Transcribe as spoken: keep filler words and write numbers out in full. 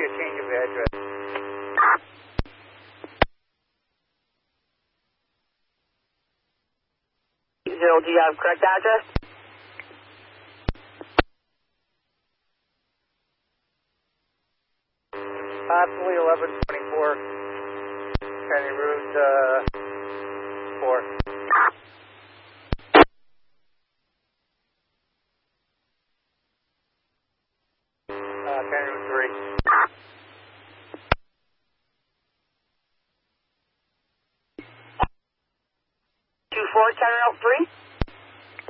a change of address. Zero, do you have correct address? Possibly eleven twenty-four, County Route uh, four. Uh, County Route three. Two four, County Route three?